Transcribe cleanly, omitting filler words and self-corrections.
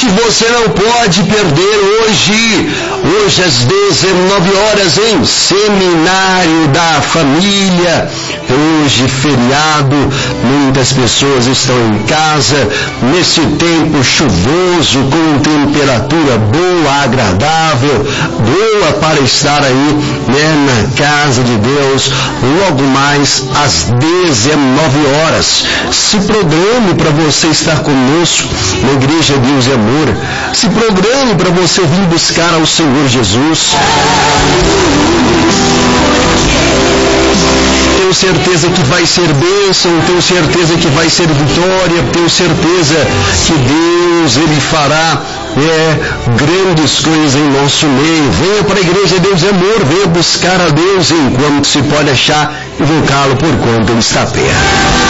convite você não pode perder hoje às 19 horas em Seminário da Família. Hoje feriado, muitas pessoas estão em casa, nesse tempo chuvoso, com temperatura boa, agradável, boa para estar aí, na casa de Deus, logo mais às 19 horas. Se programe para você estar conosco na Igreja Deus e Amor. Se programe para você vir buscar ao Senhor Jesus. Tenho certeza que vai ser bênção, tenho certeza que vai ser vitória, tenho certeza que Deus, Ele fará grandes coisas em nosso meio. Venha para a Igreja Deus e Amor, venha buscar a Deus enquanto se pode achar, invocá-lo por quanto Ele está perto.